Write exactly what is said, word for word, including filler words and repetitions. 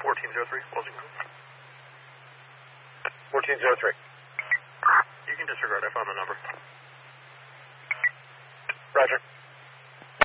fourteen oh three, closing. fourteen oh three. You can disregard, I found the number. Roger.